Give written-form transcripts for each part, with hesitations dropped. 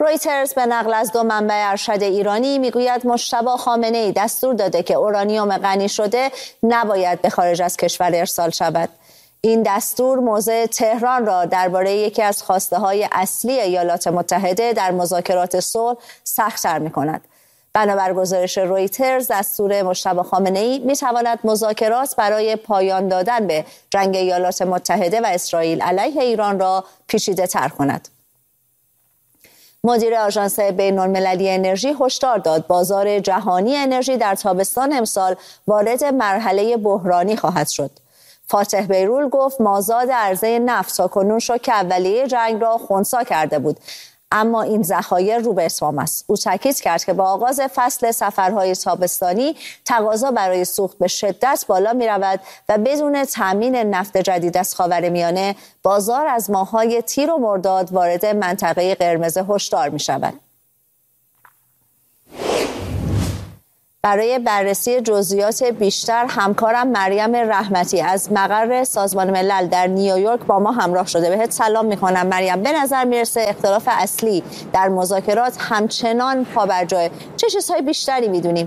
رویترز به نقل از 2 منبع ارشد ایرانی میگوید مجتبی خامنه‌ای دستور داده که اورانیوم غنی شده نباید به خارج از کشور ارسال شود. این دستور موضع تهران را درباره یکی از خواسته‌های اصلی ایالات متحده در مذاکرات صلح سخت‌تر می‌کند. بنابر گزارش رویترز، دستور مجتبی خامنه‌ای می‌تواند مذاکرات برای پایان دادن به جنگ ایالات متحده و اسرائیل علیه ایران را پیچیده‌تر کند. مدیر آژانس بین‌المللی انرژی هشدار داد بازار جهانی انرژی در تابستان امسال وارد مرحله بحرانی خواهد شد. فاتح بیرول گفت مازاد عرضه نفت تاکنون شوک اولیه جنگ را خنثی کرده بود، اما این ذخایر رو به اتمام است. او تاکید کرد که با آغاز فصل سفرهای تابستانی تقاضا برای سوخت به شدت بالا می رود و بدون تامین نفت جدید از خاورمیانه بازار از ماه‌های تیر و مرداد وارد منطقه قرمز هشدار می شود. برای بررسی جزئیات بیشتر همکارم مریم رحمتی از مقر سازمان ملل در نیویورک با ما همراه شده. بهت سلام میکنم مریم. به نظر میرسه اختلاف اصلی در مذاکرات همچنان پابرجاه. چه چیزهای بیشتری میدونیم؟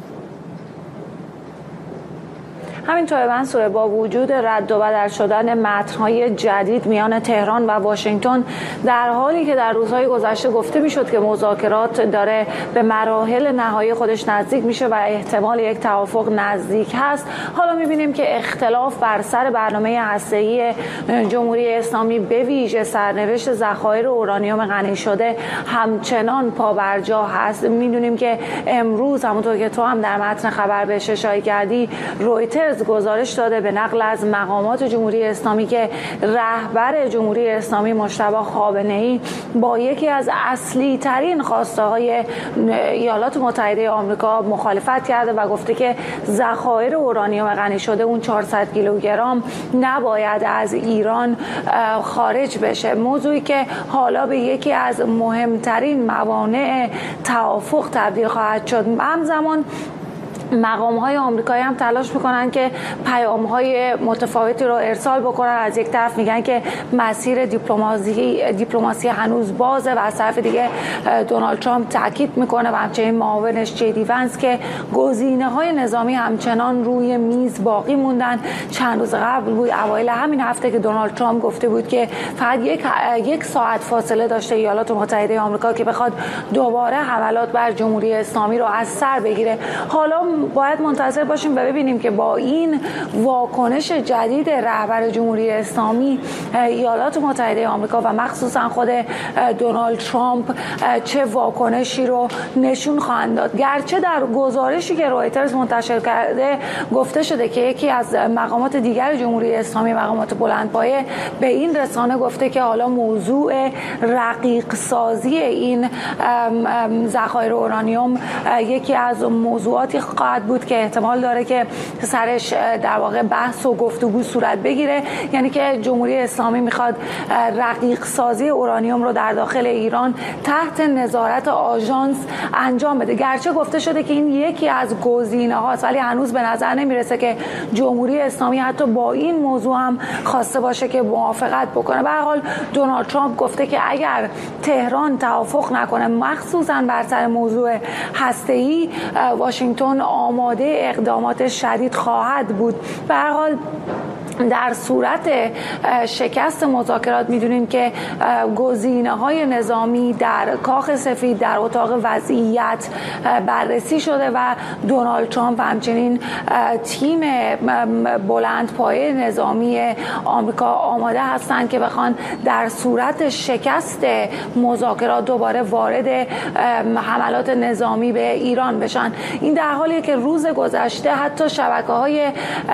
همینطور منصوره، با وجود رد و بدل شدن متن‌های جدید میان تهران و واشنگتن، در حالی که در روزهای گذشته گفته میشد که مذاکرات داره به مراحل نهایی خودش نزدیک میشه و احتمال یک توافق نزدیک هست، حالا میبینیم که اختلاف بر سر برنامه هسته‌ای جمهوری اسلامی به ویژه سرنوشت ذخایر اورانیوم غنی شده همچنان پابرجا هست. میدونیم که امروز همونطور که تو هم در متن خبر بهش اشاره کردی، رویترز گزارش داده به نقل از مقامات جمهوری اسلامی که رهبر جمهوری اسلامی مجتبی خامنه‌ای با یکی از اصلی ترین خواسته های ایالات متحده آمریکا مخالفت کرده و گفته که ذخایر اورانیوم غنی شده اون 400 کیلوگرم نباید از ایران خارج بشه، موضوعی که حالا به یکی از مهمترین موانع توافق تبدیل خواهد شد. همزمان مقام‌های آمریکایی هم تلاش میکنن که پیام‌های متفاوتی رو ارسال بکنن. از یک طرف میگن که مسیر دیپلماسی هنوز بازه و از طرف دیگه دونالد ترامپ تاکید میکنه و همچنین معاونش جدی ونس که گزینه‌های نظامی همچنان روی میز باقی موندن. چند روز قبل بود، اوایل همین هفته، که دونالد ترامپ گفته بود که فقط یک ساعت فاصله داشته ایالات متحده آمریکا که بخواد دوباره حملات بر جمهوری اسلامی رو از سر بگیره. حالا باید منتظر باشیم و ببینیم که با این واکنش جدید رهبر جمهوری اسلامی ایالات متحده آمریکا و مخصوصا خود دونالد ترامپ چه واکنشی رو نشون خواهند داد. گرچه در گزارشی که رویترز منتشر کرده گفته شده که یکی از مقامات دیگر جمهوری اسلامی، مقامات بلندپایه، به این رسانه گفته که حالا موضوع رقیق سازی این ذخایر اورانیوم یکی از موضوعاتی خواهد بود که احتمال داره که سرش در واقع بحث و گفتگو صورت بگیره. یعنی که جمهوری اسلامی میخواد رقیق سازی اورانیوم رو در داخل ایران تحت نظارت آژانس انجام بده. گرچه گفته شده که این یکی از گزینه هاست، ولی هنوز به نظر نمیرسه که جمهوری اسلامی حتی با این موضوع هم خواسته باشه که موافقت بکنه. به هر حال دونالد ترامپ گفته که اگر تهران توافق نکنه، مخصوصا بر سر موضوع هسته‌ای، واشنگتن آماده اقدامات شدید خواهد بود. به هر حال در صورت شکست مذاکرات میدونیم که گزینه‌های نظامی در کاخ سفید در اتاق وضعیت بررسی شده و دونالد ترامپ و همچنین تیم بلندپایه نظامی آمریکا آماده هستند که بخوان در صورت شکست مذاکرات دوباره وارد حملات نظامی به ایران بشن. این در حالیه که روز گذشته حتی شبکه‌های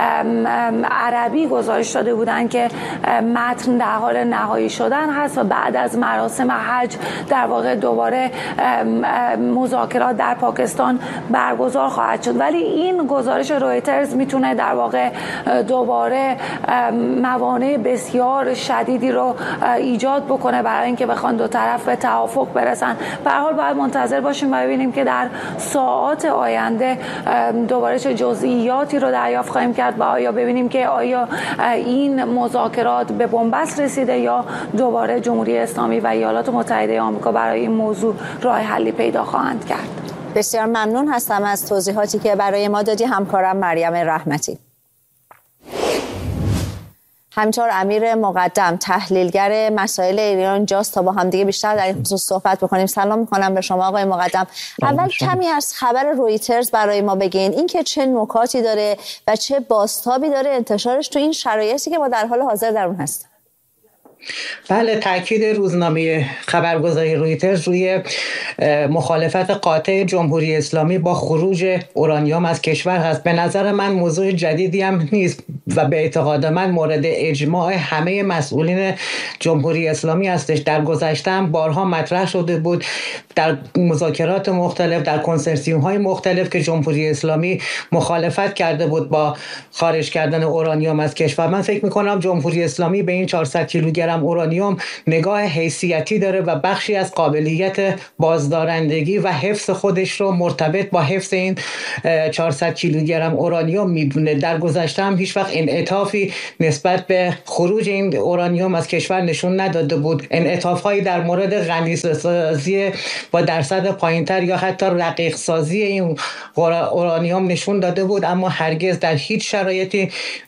عربی گزارش داده بودند که متن در حال نهایی شدن هست و بعد از مراسم حج در واقع دوباره مذاکرات در پاکستان برگزار خواهد شد. ولی این گزارش رویترز میتونه در واقع دوباره موانع بسیار شدیدی رو ایجاد بکنه برای اینکه بخوان دو طرف به توافق برسن. به هر حال باید منتظر باشیم و ببینیم که در ساعات آینده دوباره چه جزئیاتی رو دریافت خواهیم کرد و آیا ببینیم که آیا این مذاکرات به بنبست رسیده یا دوباره جمهوری اسلامی و ایالات متحده آمریکا برای این موضوع راه حلی پیدا خواهند کرد؟ بسیار ممنون هستم از توضیحاتی که برای ما دادی همکارم مریم رحمتی. همینطور امیر مقدم تحلیلگر مسائل ایران جاست تا با هم دیگه بیشتر در این خصوص صحبت بکنیم. سلام میکنم به شما آقای مقدم. اول کمی از خبر رویترز برای ما بگین، این که چه نکاتی داره و چه بازتابی داره انتشارش تو این شرایطی که ما در حال حاضر در اون هستیم. بله، تاکید روزنامه خبرگزاری رویترز روی مخالفت قاطع جمهوری اسلامی با خروج اورانیوم از کشور هست. به نظر من موضوع جدیدی هم نیست و به اعتقاد من مورد اجماع همه مسئولین جمهوری اسلامی هستش. در گذشته هم بارها مطرح شده بود در مذاکرات مختلف، در کنسرسیوم های مختلف که جمهوری اسلامی مخالفت کرده بود با خارج کردن اورانیوم از کشور. من فکر می‌کنم جمهوری اسلامی به این 400 کیلوگرم اورانیوم نگاه حیثیتی داره و بخشی از قابلیت بازدارندگی و حفظ خودش رو مرتبط با حفظ این 400 کیلوگرم اورانیوم میدونه. در گذشته هم هیچ وقت انعطافی نسبت به خروج این اورانیوم از کشور نشون نداده بود. انعطاف‌هایی در مورد غنی‌سازی با درصد پایینتر یا حتی رقیق سازی این اورانیوم نشون داده بود، اما هرگز در هیچ شرایطی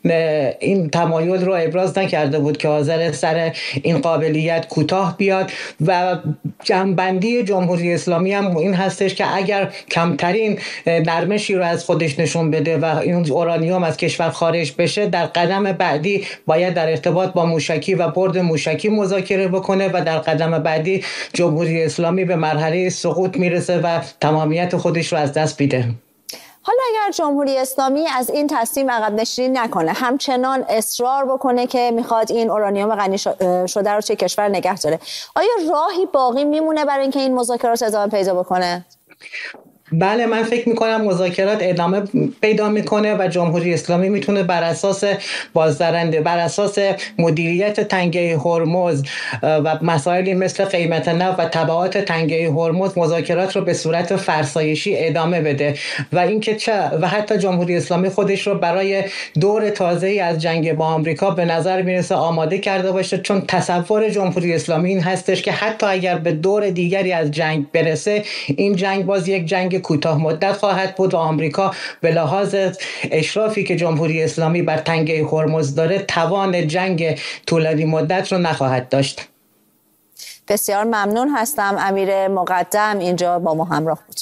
این تمایل رو ابراز نکرده بود که حاضر سر این قابلیت کوتاه بیاد. و جنبندی جمهوری اسلامی هم این هستش که اگر کمترین نرمشی رو از خودش نشون بده و این اورانیوم از کشور خارج بشه، در قدم بعدی باید در ارتباط با موشکی و برد موشکی مذاکره بکنه و در قدم بعدی جمهوری اسلامی به مرحله سقوط میرسه و تمامیت خودش رو از دست میده. حالا اگر جمهوری اسلامی از این تصمیم عقب نشینی نکنه، همچنان اصرار بکنه که میخواد این اورانیوم غنی شده رو چه کشور نگه داره، آیا راهی باقی میمونه برای اینکه این مذاکرات ادامه پیدا بکنه؟ بله، من فکر میکنم مذاکرات ادامه پیدا میکنه و جمهوری اسلامی میتونه بر اساس بازدارنده، بر اساس مدیریت تنگه هرمز و مسائلی مثل قیمت نفت و تبعات تنگه هرمز مذاکرات رو به صورت فرسایشی ادامه بده و اینکه و حتی جمهوری اسلامی خودش رو برای دور تازه‌ای از جنگ با آمریکا به نظر میرسه آماده کرده باشه، چون تصور جمهوری اسلامی این هستش که حتی اگر به دور دیگری از جنگ برسه، این جنگ باز یک جنگ کوتاه مدت خواهد بود و آمریکا به لحاظ اشرافی که جمهوری اسلامی بر تنگه هرمز داره توان جنگ طولانی مدت رو نخواهد داشت. بسیار ممنون هستم. امیر مقدم اینجا با ما همراه بود.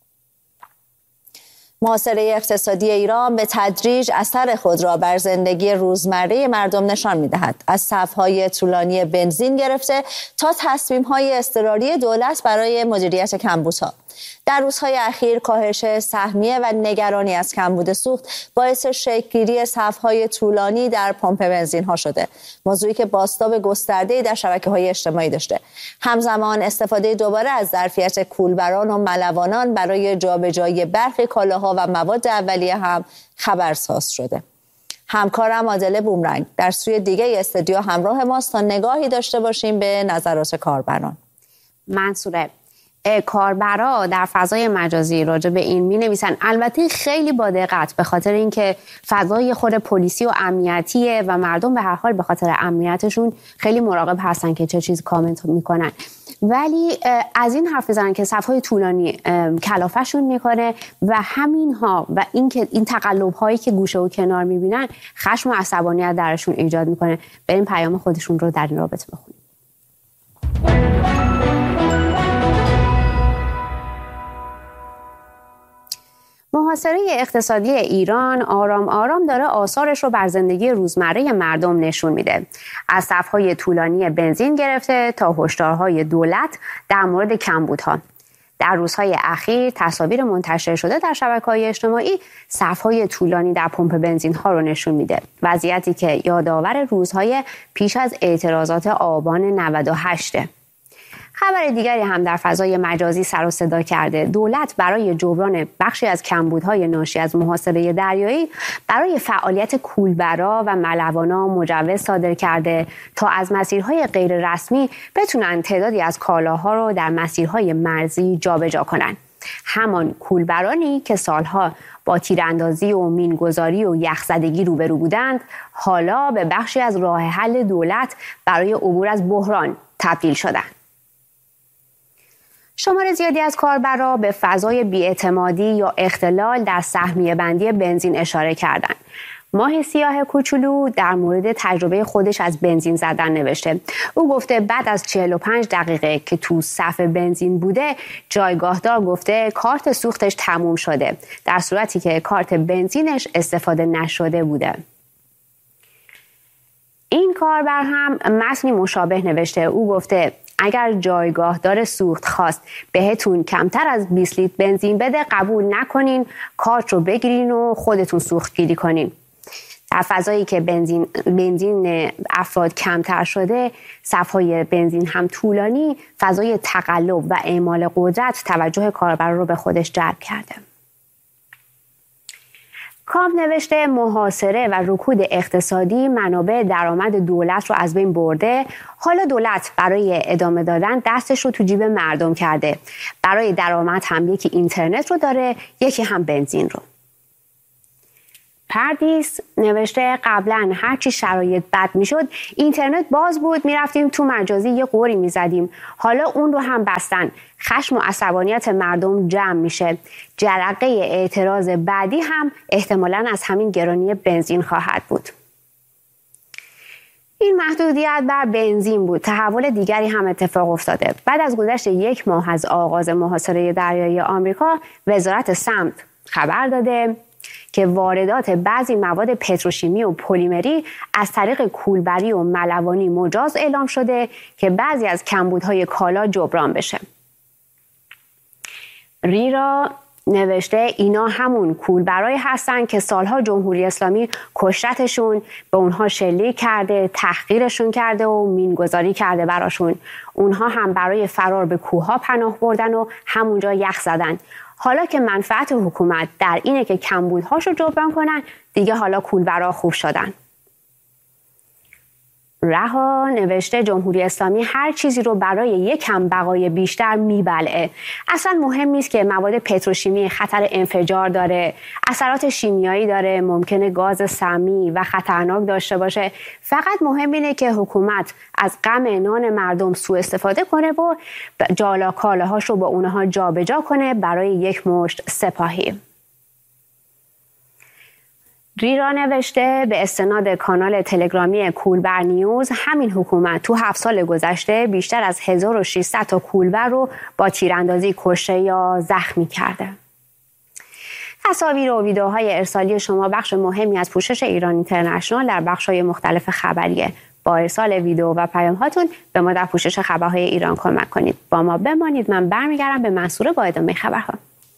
محاصره اقتصادی ایران به تدریج اثر خود را بر زندگی روزمره مردم نشان می‌دهد. از صف‌های طولانی بنزین گرفته تا تصمیم‌های اضطراری دولت برای مدیریت کمبودها. در روزهای اخیر کاهش سهمیه و نگرانی از کمبود سوخت باعث شکل‌گیری صف‌های طولانی در پمپ بنزین‌ها شده، موضوعی که بازتاب گسترده‌ای در شبکه‌های اجتماعی داشته. همزمان استفاده دوباره از ظرفیت کولبران و ملوانان برای جابجایی برخی کالاها و مواد اولیه هم خبرساز شده. همکارم عادل بومرنگ در سوی دیگه استودیو همراه ماست تا نگاهی داشته باشیم به نظرات کاربران. منصوره، کاربرا در فضای مجازی راجع به این می‌نویسن، البته خیلی با دقت، به خاطر اینکه فضای خود پلیسی و امنیتیه و مردم به هر حال به خاطر امنیتشون خیلی مراقب هستن که چه چیز کامنت میکنن، ولی از این حرف میزنن که صف‌های طولانی کلافه‌شون میکنه و همینها و اینکه این تقلب‌هایی که گوشه و کنار میبینن خشم و عصبانیت درشون ایجاد میکنه. بریم پیام خودشون رو در این رابطه بخونیم. محاصره اقتصادی ایران آرام آرام داره آثارش رو بر زندگی روزمره مردم نشون میده. از صف‌های طولانی بنزین گرفته تا هشدارهای دولت در مورد کمبودها. در روزهای اخیر تصاویر منتشر شده در شبکه‌های اجتماعی صف‌های طولانی در پمپ بنزین‌ها رو نشون میده. وضعیتی که یادآور روزهای پیش از اعتراضات آبان 98. خبر دیگری هم در فضای مجازی سر و صدا کرده. دولت برای جبران بخشی از کمبودهای ناشی از محاصره دریایی برای فعالیت کولبرا و ملوانا مجوز صادر کرده تا از مسیرهای غیر رسمی بتونن تعدادی از کالاها رو در مسیرهای مرزی جابجا کنن. همان کولبرانی که سالها با تیراندازی و مینگذاری و یخزدگی روبرو بودند، حالا به بخشی از راه حل دولت برای عبور از بحران تبدیل شدند. شمار زیادی از کاربران به فضای بی‌اعتمادی یا اختلال در سهمیه بندی بنزین اشاره کردند. ماه سیاه کوچولو در مورد تجربه خودش از بنزین زدن نوشته. او گفته بعد از 45 دقیقه که تو صف بنزین بوده، جایگاهدار گفته کارت سوختش تموم شده، در صورتی که کارت بنزینش استفاده نشده بوده. این کاربر هم متنی مشابه نوشته. او گفته اگر جایگاهدار سوخت خواست بهتون کمتر از 20 لیتر بنزین بده، قبول نکنین، کارت رو بگیرین و خودتون سوخت گیری کنین. در فضایی که بنزین افراد کمتر شده، صف‌های بنزین هم طولانی، فضای تقلب و اعمال قدرت توجه کاربر رو به خودش جلب کرده. کامپ نوشته محاصره و رکود اقتصادی منابع درآمد دولت رو از بین برده. حالا دولت برای ادامه دادن دستش رو تو جیب مردم کرده. برای درآمد هم یکی اینترنت رو داره، یکی هم بنزین رو. پردیس نوشته قبلا هرچی شرایط بد میشد اینترنت باز بود، میرفتیم تو مجازی یه قوری میزدیم، حالا اون رو هم بستن، خشم و عصبانیت مردم جمع میشه. جرقه اعتراض بعدی هم احتمالاً از همین گرانی بنزین خواهد بود. این محدودیت بر بنزین بود. تحول دیگری هم اتفاق افتاده. بعد از گذشت 1 ماه از آغاز محاصره دریایی آمریکا، وزارت سمت خبر داده که واردات بعضی مواد پتروشیمی و پلیمری از طریق کولبری و ملوانی مجاز اعلام شده که بعضی از کمبودهای کالا جبران بشه. ریرا نوشته اینا همون کولبرای هستن که سالها جمهوری اسلامی کشتشون، به اونها شلیک کرده، تحقیرشون کرده و مینگذاری کرده براشون. اونها هم برای فرار به کوهها پناه بردن و همونجا یخ زدن. حالا که منفعت حکومت در اینه که کمبودهاشو جبران کنن، دیگه حالا کولبرا خوب شدن. رها نوشته جمهوری اسلامی هر چیزی رو برای یک کم بقای بیشتر میبلعه. اصلا مهم نیست که مواد پتروشیمی خطر انفجار داره، اثرات شیمیایی داره، ممکنه گاز سمی و خطرناک داشته باشه. فقط مهم اینه که حکومت از غم نان مردم سوء استفاده کنه و جالا کالاهاش رو با اونها جابجا کنه برای یک مشت سپاهی. ریرا نوشته به استناد کانال تلگرامی کولبر نیوز، همین حکومت تو 7 سال گذشته بیشتر از 1600 تا کولبر رو با تیراندازی کشته یا زخمی کرده. تصاویر و ویدیوهای ارسالی شما بخش مهمی از پوشش ایران اینترنشنال در بخش‌های مختلف خبریه. با ارسال ویدیو و پیام هاتون به ما در پوشش خبرهای ایران کمک کنید. با ما بمانید. من برمیگردم به منصوره با ادامه خبرها.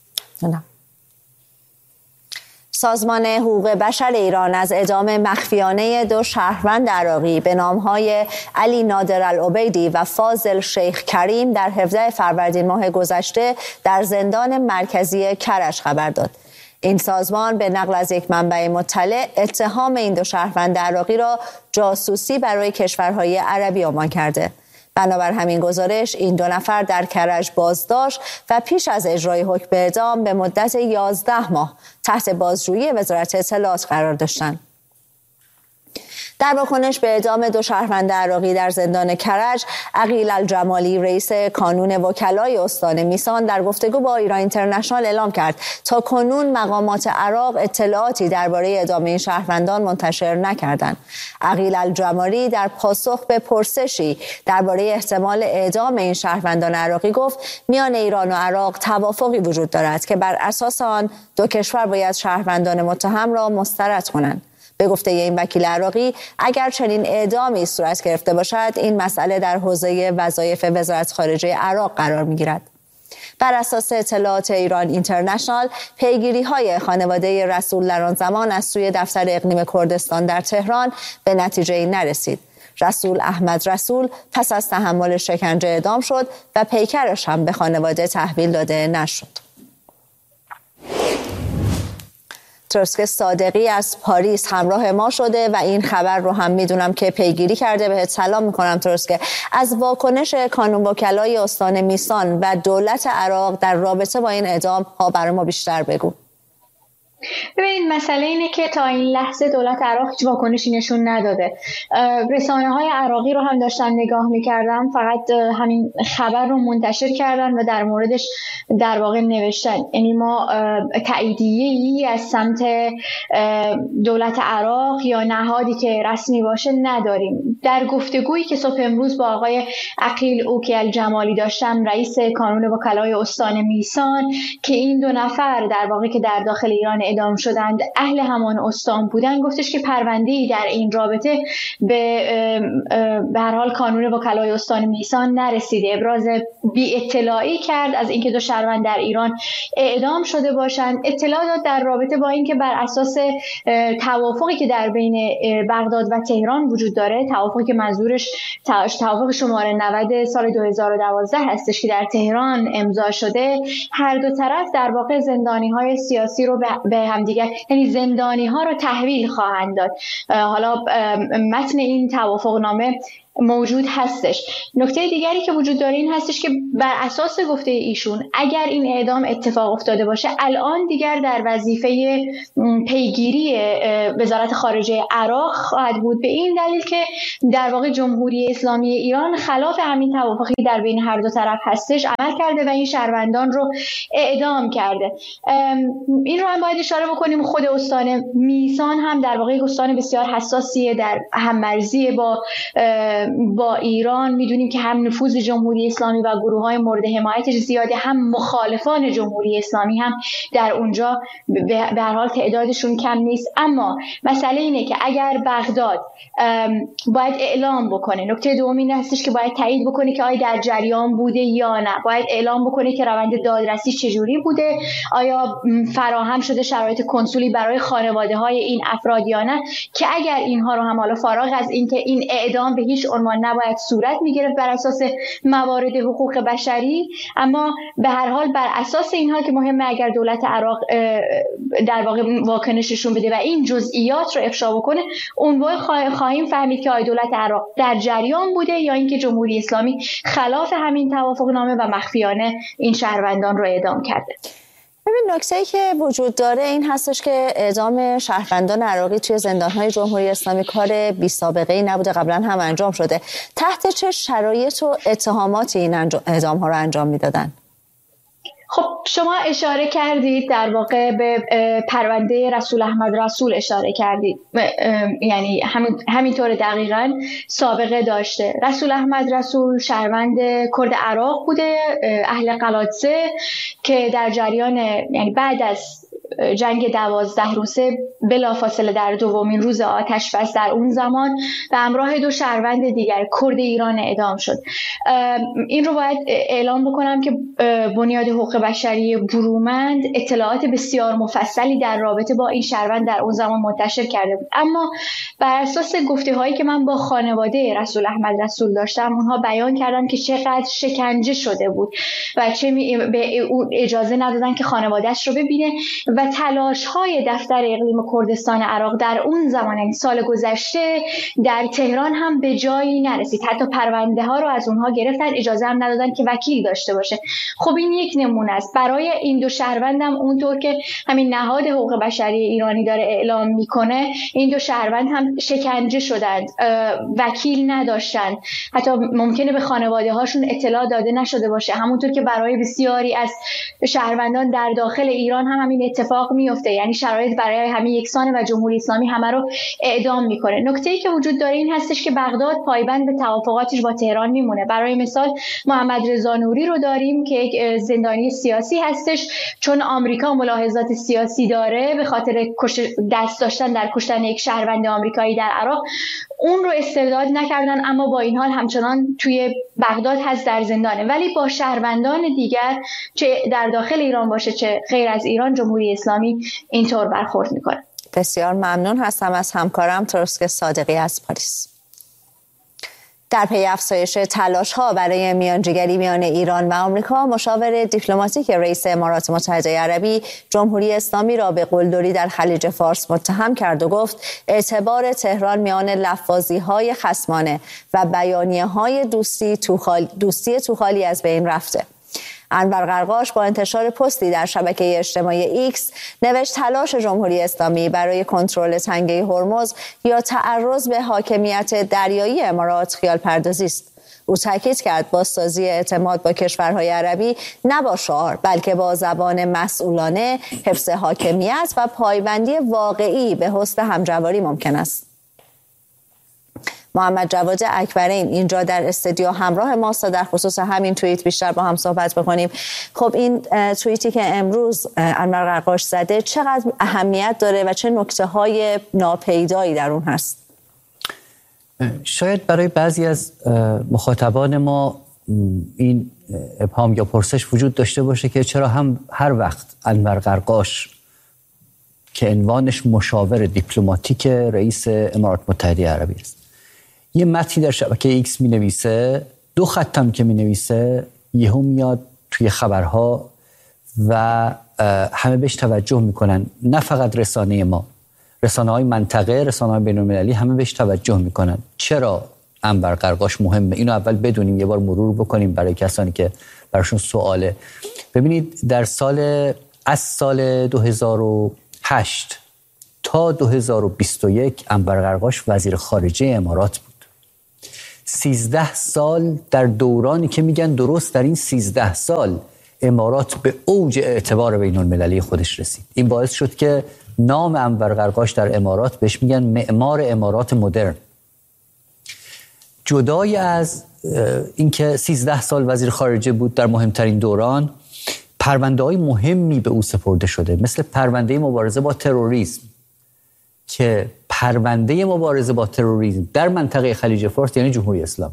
سازمان حقوق بشر ایران از اعدام مخفیانه 2 شهروند عراقی به نامهای علی نادر العبیدی و فاضل شیخ کریم در 17 فروردین ماه گذشته در زندان مرکزی کرج خبر داد. این سازمان به نقل از یک منبع مطلع اتهام این 2 شهروند عراقی را جاسوسی برای کشورهای عربی عنوان کرده. بنابر همین گزارش این 2 نفر در کرج بازداشت و پیش از اجرای حکم اعدام به مدت 11 ماه تحت بازجویی وزارت اطلاعات قرار داشتند. در واکنش به اعدام 2 شهروند عراقی در زندان کرج، عقیل الجمالی رئیس کانون وکلای استان میسان در گفتگو با ایران اینترنشنال اعلام کرد تا کنون مقامات عراق اطلاعاتی درباره اعدام این شهروندان منتشر نکردند. عقیل الجمالی در پاسخ به پرسشی درباره احتمال اعدام این شهروندان عراقی گفت میان ایران و عراق توافقی وجود دارد که بر اساس آن 2 کشور باید شهروندان متهم را مسترد کنند. به گفته این وکیل عراقی، اگر چنین اعدامی صورت گرفته باشد، این مسئله در حوزه وظایف وزارت خارجه عراق قرار می‌گیرد. بر اساس اطلاعات ایران اینترنشنال، پیگیری‌های خانواده رسول در آن زمان از سوی دفتر اقلیم کردستان در تهران به نتیجه‌ای نرسید. رسول احمد رسول پس از تحمل شکنجه اعدام شد و پیکرش هم به خانواده تحویل داده نشد. ترسک صادقی از پاریس همراه ما شده و این خبر رو هم میدونم که پیگیری کرده. بهت سلام میکنم ترسک. از واکنش کانون وکلای استان میسان و دولت عراق در رابطه با این اعدام ها برای ما بیشتر بگو. ببینید مسئله اینه که تا این لحظه دولت عراق هیچ واکنشی نشون نداده. رسانه‌های عراقی رو هم داشتم نگاه می‌کردم، فقط همین خبر رو منتشر کردن و در موردش در واقع نوشتن. یعنی ما تاییدیه‌ای از سمت دولت عراق یا نهادی که رسمی باشه نداریم. در گفتگویی که صبح امروز با آقای عقیل اوکی الجمالی داشتم، رئیس کانون وکلای استان میسان، که این دو نفر در واقع که در داخل ایران اعدام شدند اهل همان استان بودن، گفتش که پرونده‌ای در این رابطه به هر حال کانون وکلای استان میسان نرسیده. ابراز بی اطلاعی کرد از اینکه دو شهروند در ایران اعدام شده باشند. اطلاع داد در رابطه با اینکه بر اساس توافقی که در بین بغداد و تهران وجود داره، توافقی که منظورش توافق شماره 90 سال 2012 هستش که در تهران امضا شده، هر دو طرف در واقع زندانی‌های سیاسی رو به همدیگر، یعنی زندانی‌ها رو تحویل خواهند داد. حالا متن این توافقنامه موجود هستش. نکته دیگری که وجود داره این هستش که بر اساس گفته ایشون اگر این اعدام اتفاق افتاده باشه، الان دیگر در وظیفه پیگیری وزارت خارجه عراق خواهد بود، به این دلیل که در واقع جمهوری اسلامی ایران خلاف همین توافقی در بین هر دو طرف هستش عمل کرده و این شهروندان رو اعدام کرده. این رو هم باید اشاره بکنیم، خود استان میسان هم در واقع استان بسیار حساسیه، در هم‌مرزی با ایران. میدونیم که هم نفوذ جمهوری اسلامی و گروه‌های مورد حمایتش زیاده، هم مخالفان جمهوری اسلامی هم در اونجا به هر حال تعدادشون کم نیست. اما مسئله اینه که اگر بغداد باید اعلام بکنه، نکته دوم این هستش که باید تایید بکنه که آیا در جریان بوده یا نه، باید اعلام بکنه که روند دادرسی چجوری بوده، آیا فراهم شده شرایط کنسولی برای خانواده‌های این افراد یا نه، که اگر اینها رو هم حالا فارغ از اینکه این اعدام به هیچ عنوان نباید صورت میگرفت بر اساس موارد حقوق بشری، اما به هر حال بر اساس اینها که مهمه اگر دولت عراق در واقع واکنششون بده و این جزئیات رو افشا بکنه، اون موقع خواهیم فهمید که آیا دولت عراق در جریان بوده یا اینکه جمهوری اسلامی خلاف همین توافقنامه و مخفیانه این شهروندان رو اعدام کرده. ببین، نکته‌ای که وجود داره این هستش که اعدام شهروندان عراقی توی زندان‌های جمهوری اسلامی کار بی سابقه‌ای نبوده، قبلا هم انجام شده. تحت چه شرایط و اتهاماتی این اعدام‌ها رو انجام میدادن؟ خب شما اشاره کردید در واقع به پرونده رسول احمد رسول اشاره کردید، یعنی همینطور دقیقاً سابقه داشته. رسول احمد رسول شهروند کرد عراق بوده، اهل قلاطزه، که در جریان یعنی بعد از جنگ 12 روزه بلافاصله در دومین روز آتش‌بس در اون زمان به همراه دو شهروند دیگر کرد ایران اعدام شد. این رو باید اعلام بکنم که بنیاد حقوق بشری برومند اطلاعات بسیار مفصلی در رابطه با این شهروند در اون زمان منتشر کرده بود، اما بر اساس گفته‌هایی که من با خانواده رسول احمد رسول داشتم، اونها بیان کردن که چقدر شکنجه شده بود و چه به اجازه ندادن که خانواده‌اش رو ببینه و تلاش‌های دفتر اقلیم کردستان عراق در اون زمان، یعنی سال گذشته، در تهران هم به جایی نرسید. حتی پرونده ها رو از اونها گرفتن، اجازه هم ندادن که وکیل داشته باشه. خب این یک نمونه است. برای این دو شهروند هم اونطور که همین نهاد حقوق بشری ایرانی داره اعلام میکنه، این دو شهروند هم شکنجه شدند، وکیل نداشتند، حتی ممکنه به خانواده هاشون اطلاع داده نشده باشه، همونطور که برای بسیاری از شهروندان در داخل ایران هم همین اتفاق میفته، یعنی شرایط برای همه یکسانه و جمهوری اسلامی همه رو اعدام میکنه. نکته‌ای که وجود داره این هستش که بغداد پایبند به توافقاتش با تهران میمونه. برای مثال محمد رضا نوری رو داریم که یک زندانی سیاسی هستش، چون آمریکا ملاحظات سیاسی داره به خاطر دست داشتن در کشتن یک شهروند آمریکایی در عراق، اون رو استرداد نکردن، اما با این حال همچنان توی بغداد هست، در زندانه. ولی با شهروندان دیگر چه در داخل ایران باشه چه غیر از ایران، جمهوری اسلامی اینطور برخورد میکنه. بسیار ممنون هستم از همکارم ترسک صادقی از پاریس. در پی افزایش تلاش‌ها برای میانجیگری میان ایران و آمریکا، مشاور دیپلماتیک رئیس امارات متحده عربی جمهوری اسلامی را به قلدری در خلیج فارس متهم کرد و گفت اعتبار تهران میان لفاظی‌های خصمانه و بیانیه‌های دوستی توخالی از بین رفته. انور قرقاش با انتشار پستی در شبکه اجتماعی ایکس نوشت تلاش جمهوری اسلامی برای کنترل تنگه هرمز یا تعرض به حاکمیت دریایی امارات خیال پردازی است. او تاکید کرد بازسازی اعتماد با کشورهای عربی نه با شعار بلکه با زبان مسئولانه، حفظ حاکمیت و پایبندی واقعی به حوض همجواری ممکن است. محمد جواد اکبرین اینجا در استودیو همراه ماست تا در خصوص همین توییت بیشتر با هم صحبت بکنیم. خب این توییتی که امروز انور قرقاش زده چقدر اهمیت داره و چه نکته‌های ناپیدایی در اون هست؟ شاید برای بعضی از مخاطبان ما این ابهام یا پرسش وجود داشته باشه که چرا هم هر وقت انور قرقاش که عنوانش مشاور دیپلماتیک رئیس امارات متحده عربی است یه متنی در شبکه ایکس می نویسه، 2 خط هم که می نویسه یهو میاد توی خبرها و همه بهش توجه میکنن. نه فقط رسانه ما، رسانه های منطقه، رسانه های بین المللی همه بهش توجه میکنن. چرا انور قرقاش مهمه؟ اینو اول بدونیم، یه بار مرور بکنیم برای کسانی که براشون سواله. ببینید از سال 2008 تا 2021 انور قرقاش وزیر خارجه امارات بود. 13 سال در دورانی که میگن درست در این 13 سال امارات به اوج اعتبار بین المللی خودش رسید. این باعث شد که نام انور قرقاش در امارات بهش میگن معمار امارات مدرن. جدای از اینکه 13 سال وزیر خارجه بود در مهمترین دوران، پرونده‌های مهمی به او سپرده شده، مثل پرونده مبارزه با تروریسم که پرونده مبارزه با تروریسم در منطقه خلیج فارس یعنی جمهوری اسلامی،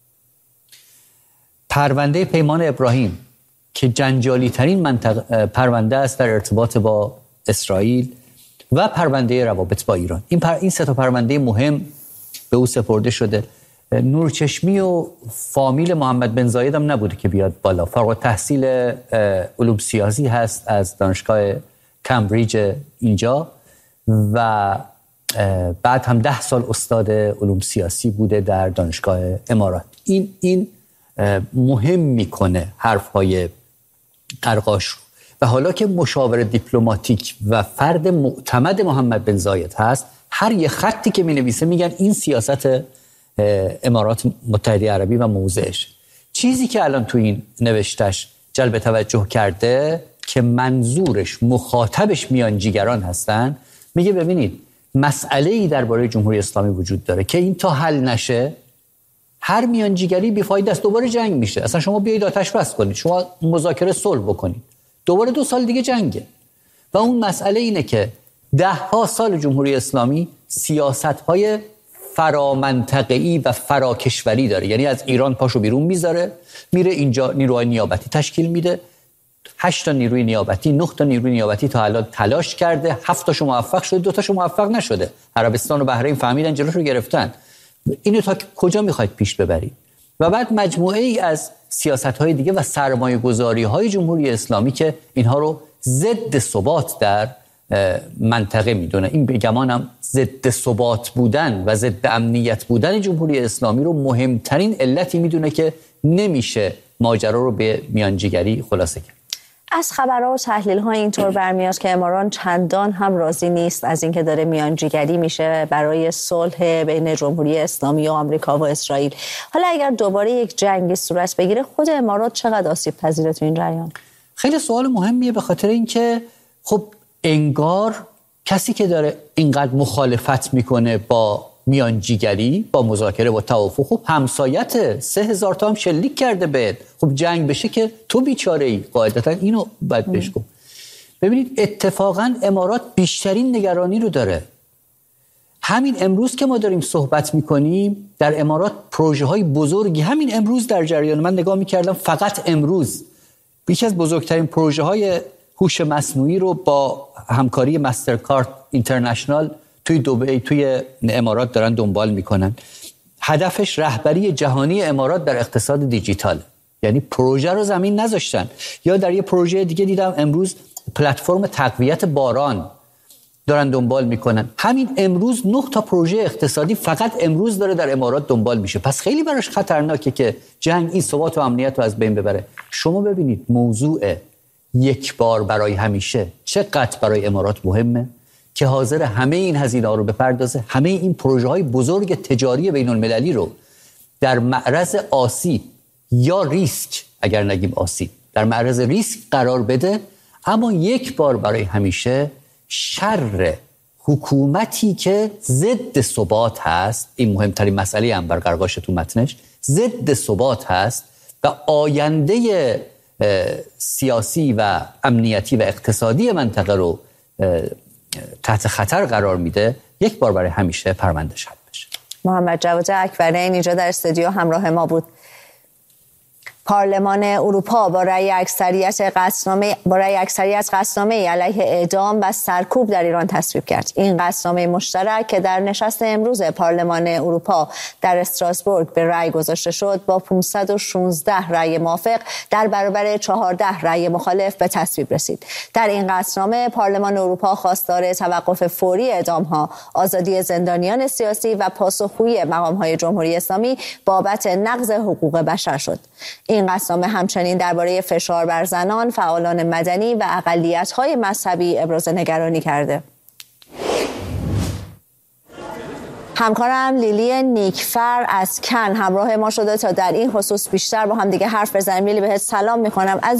پرونده پیمان ابراهیم که جنجالی ترین پرونده است در ارتباط با اسرائیل و پرونده روابط با ایران. این 3 تا پرونده مهم به او سپرده شده. نورچشمی و فامیل محمد بن زاید هم نبوده که بیاد بالا. فارغ التحصیل علوم سیاسی هست از دانشگاه کمبریج اینجا و بعد هم 10 سال استاد علوم سیاسی بوده در دانشگاه امارات. این مهم میکنه حرفهای قرقاش رو. و حالا که مشاور دیپلماتیک و فرد معتمد محمد بن زاید هست، هر یه خطی که می‌نویسه میگن این سیاست امارات متحده عربی و موضعش. چیزی که الان تو این نوشتش جلب توجه کرده که منظورش مخاطبش میانجیگران هستن، میگه ببینید مسئله‌ای درباره جمهوری اسلامی وجود داره که این تا حل نشه هر میانجیگری بیفایده است، دوباره جنگ میشه. اصلا شما بیایید آتش بس کنید، شما مذاکره صلح بکنید، دوباره 2 سال دیگه جنگه. و اون مسئله اینه که 10 سال جمهوری اسلامی سیاست‌های فرامنطقه‌ای و فراکشوری داره، یعنی از ایران پاشو بیرون میذاره، میره اینجا نیروهای نیابتی تشکیل میده. 8 تا نیروی نیابتی، 9 تا نیروی نیابتی تا الان تلاش کرده، 7 تاشو موفق شده، 2 تاشو موفق نشده. عربستان و بحرین فهمیدن جلوشو گرفتن. اینو تا کجا میخواید پیش ببرید؟ و بعد مجموعه ای از سیاست‌های دیگه و سرمایه‌گذاری‌های جمهوری اسلامی که اینها رو ضد ثبات در منطقه میدونه. این به گمانم ضد ثبات بودن و ضد امنیت بودن جمهوری اسلامی رو مهمترین علتی میدونه که نمیشه ماجرا رو به میانجیگری خلاصه کرد. از خبرها و تحلیل‌ها اینطور برمیاد که امارات چندان هم راضی نیست از اینکه داره میانجیگری میشه برای صلح بین جمهوری اسلامی و آمریکا و اسرائیل. حالا اگر دوباره یک جنگی صورت بگیره، خود امارات چقدر آسیب پذیره تو این جریان؟ خیلی سوال مهمیه، به خاطر اینکه خب انگار کسی که داره اینقدر مخالفت میکنه با میانجیگری، با مذاکره، با توافق، خب همسایت 3000 تا هم شلیک کرده بهت، خب جنگ بشه که تو بیچاره ای. قاعدتا اینو باید بهش گفت. ببینید اتفاقا امارات بیشترین نگرانی رو داره. همین امروز که ما داریم صحبت میکنیم در امارات پروژه های بزرگی، همین امروز در جریان، من نگاه میکردم فقط امروز یکی از بزرگترین پروژه های هوش مصنوعی رو با همکاری مسترکارد اینترنشنال توی دبی، توی امارات دارن دنبال میکنن. هدفش رهبری جهانی امارات در اقتصاد دیجیتال، یعنی پروژه رو زمین نذاشتن. یا در یه پروژه دیگه دیدم امروز پلتفرم تقویت باران دارن دنبال میکنن. همین امروز 9 تا پروژه اقتصادی فقط امروز داره در امارات دنبال میشه. پس خیلی براش خطرناکه که جنگ این ثبات و امنیت رو از بین ببره. شما ببینید موضوع یک بار برای همیشه چقدر برای امارات مهمه که حاضر همه این هزینه‌ها رو بپردازه، همه این پروژه‌های بزرگ تجاری بین المللی رو در معرض آسیب یا ریسک، اگر نگیم آسیب، در معرض ریسک قرار بده، اما یک بار برای همیشه شر حکومتی که ضد ثبات هست، این مهمترین مسئله انور قرقاش تو متنش، ضد ثبات هست و آینده سیاسی و امنیتی و اقتصادی منطقه رو تحت خطر قرار میده، یک بار برای همیشه پروندهش حل بشه. محمد جواد اکبرین اینجا در استودیو همراه ما بود. پارلمان اروپا با رأی اکثریت قصدنامه علیه اعدام و سرکوب در ایران تصویب کرد. این قصدنامه مشترک که در نشست امروز پارلمان اروپا در استراسبورگ به رأی گذاشته شد، با 516 رأی موافق در برابر 14 رأی مخالف به تصویب رسید. در این قصدنامه پارلمان اروپا خواستار توقف فوری اعدام‌ها، آزادی زندانیان سیاسی و پاسخگویی مقام‌های جمهوری اسلامی بابت نقض حقوق بشر شد. این قصدنامه همچنین درباره فشار بر زنان، فعالان مدنی و اقلیت‌های مذهبی ابراز نگرانی کرده. همکارم لیلی نیکفر از کن همراه ما شده تا در این خصوص بیشتر با هم دیگه حرف بزنیم. لیلی، بهت سلام می‌کنم.